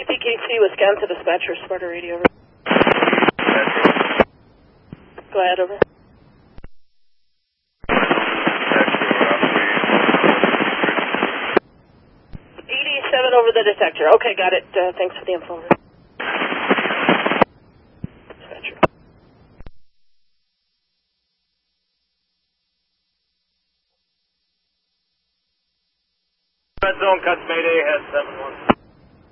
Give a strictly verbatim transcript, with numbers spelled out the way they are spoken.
T K C, Wisconsin dispatcher, Sparta radio, over. Go ahead, over. eighty-seven over the detector. Okay, got it. Uh, thanks for the info. Dispatcher. Red zone cuts Mayday, head seven one.